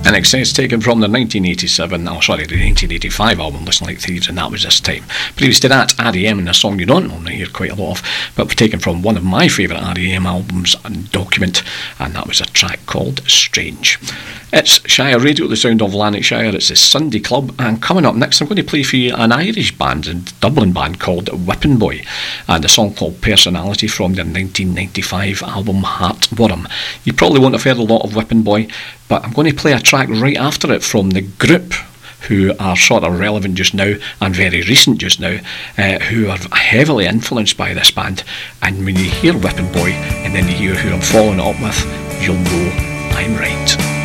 INXS, taken from the 1985 album Listen Like Thieves, and that was This Time. Previous to that, R.E.M. and a song you don't normally hear quite a lot of, but taken from one of my favourite R.E.M. albums, Document, and that was a track called Strange. It's Shire Radio, the sound of Lanarkshire. It's the Sunday Club, and coming up next I'm going to play for you an Irish band, a Dublin band called Whippin' Boy, and a song called Personality from their 1995 album Heartworm. You probably won't have heard a lot of Whippin' Boy, but I'm going to play a track right after it from the group who are sort of relevant just now and very recent just now, who are heavily influenced by this band. And when you hear Whippin' Boy and then you hear who I'm following it up with, you'll know I'm right.